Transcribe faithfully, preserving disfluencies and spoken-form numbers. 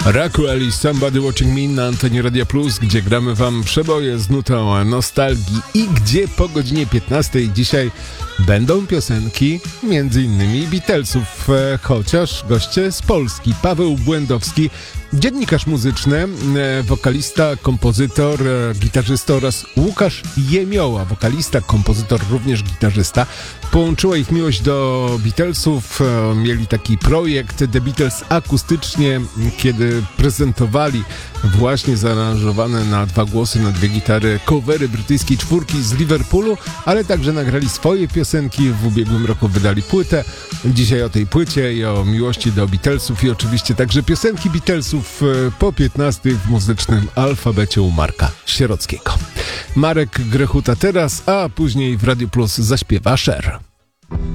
Rockwell i Somebody Watching Me na antenie Radia Plus, gdzie gramy wam przeboje z nutą nostalgii i gdzie po godzinie piętnastej dzisiaj będą piosenki między innymi Beatlesów, chociaż goście z Polski. Paweł Błędowski, dziennikarz muzyczny, wokalista, kompozytor, gitarzysta oraz Łukasz Jemioła, wokalista, kompozytor, również gitarzysta. Połączyła ich miłość do Beatlesów, mieli taki projekt The Beatles akustycznie, kiedy prezentowali właśnie zaaranżowane na dwa głosy, na dwie gitary covery brytyjskiej czwórki z Liverpoolu, ale także nagrali swoje piosenki. W ubiegłym roku wydali płytę. Dzisiaj o tej płycie i o miłości do Beatlesów i oczywiście także piosenki Beatlesów po piętnastej w muzycznym alfabecie u Marka Sierockiego. Marek Grechuta teraz, a później w Radio Plus zaśpiewa Cher.